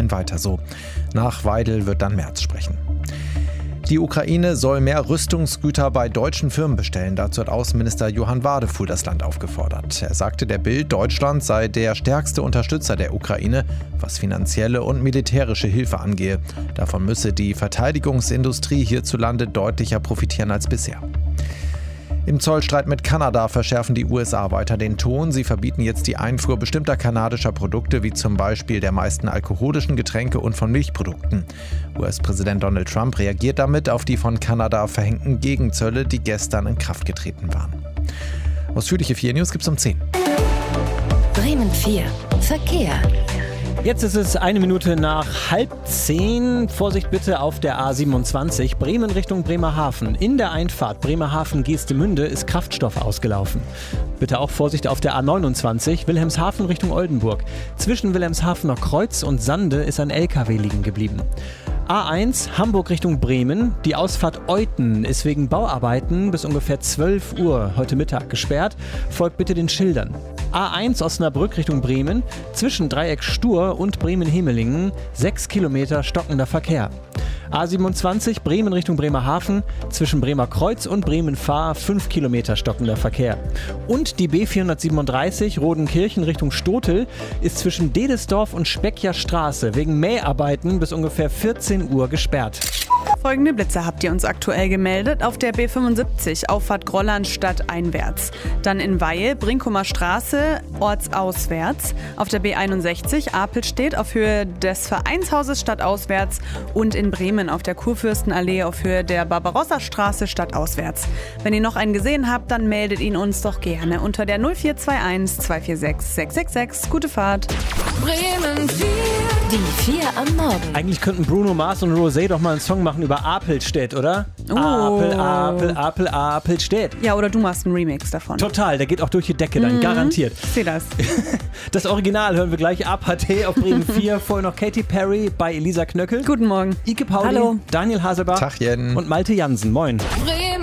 weiterhin weiter so. Nach Weidel wird dann Merz sprechen. Die Ukraine soll mehr Rüstungsgüter bei deutschen Firmen bestellen. Dazu hat Außenminister Johann Wadefuhl das Land aufgefordert. Er sagte der Bild, Deutschland sei der stärkste Unterstützer der Ukraine, was finanzielle und militärische Hilfe angehe. Davon müsse die Verteidigungsindustrie hierzulande deutlicher profitieren als bisher. Im Zollstreit mit Kanada verschärfen die USA weiter den Ton. Sie verbieten jetzt die Einfuhr bestimmter kanadischer Produkte, wie zum Beispiel der meisten alkoholischen Getränke und von Milchprodukten. US-Präsident Donald Trump reagiert damit auf die von Kanada verhängten Gegenzölle, die gestern in Kraft getreten waren. Ausführliche 4 News gibt's um 10. Bremen 4. Verkehr. Jetzt ist es 1 Minute nach 9:30. Vorsicht bitte auf der A27, Bremen Richtung Bremerhaven. In der Einfahrt Bremerhaven-Geestemünde ist Kraftstoff ausgelaufen. Bitte auch Vorsicht auf der A29, Wilhelmshaven Richtung Oldenburg. Zwischen Wilhelmshavener Kreuz und Sande ist ein LKW liegen geblieben. A1 Hamburg Richtung Bremen. Die Ausfahrt Euten ist wegen Bauarbeiten bis ungefähr 12 Uhr heute Mittag gesperrt. Folgt bitte den Schildern. A1 Osnabrück Richtung Bremen. Zwischen Dreieck Stur und Bremen-Hemelingen 6 Kilometer stockender Verkehr. A27 Bremen Richtung Bremerhaven. Zwischen Bremer Kreuz und Bremen-Fahr 5 Kilometer stockender Verkehr. Und die B437 Rodenkirchen Richtung Stotel ist zwischen Dedesdorf und Speckjer Straße wegen Mäharbeiten bis ungefähr 14 Uhr gesperrt. Folgende Blitze habt ihr uns aktuell gemeldet. Auf der B75 Auffahrt Grolland stadteinwärts. Dann in Weihe Brinkumer Straße ortsauswärts. Auf der B61 Apelstedt auf Höhe des Vereinshauses stadtauswärts. Und in Bremen auf der Kurfürstenallee auf Höhe der Barbarossa-Straße stadtauswärts. Wenn ihr noch einen gesehen habt, dann meldet ihn uns doch gerne unter der 0421 246 666. Gute Fahrt. Bremen 4. Die 4 am Morgen. Eigentlich könnten Bruno Mars und Rosé doch mal einen Song machen über Apelstedt, oder? Apelstedt. Ja, oder du machst einen Remix davon. Total, der geht auch durch die Decke dann, garantiert. Ich sehe das. Das Original hören wir gleich ab. APHT auf Bremen 4. Vorher noch Katy Perry bei Elisa Knöckel. Guten Morgen. Ike Pauli, Hallo. Daniel Haselbach Tachchen. und Malte Jansen. Moin. Bremen